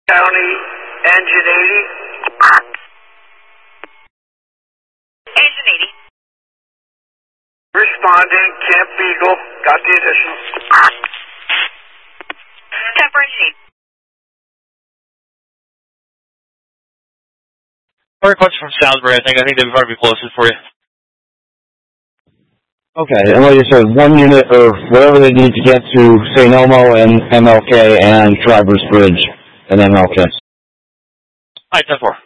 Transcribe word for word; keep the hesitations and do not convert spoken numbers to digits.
County, engine eighty. Engine eighty. Responding, Camp Beagle. Got the additional. ten for engine eighty. Very much from Salisbury, I think. I think they'd probably be closest for you. Okay, and like you said, one unit or whatever they need to get to Saint Elmo and M L K and Drivers Bridge and M L K. Alright, ten four.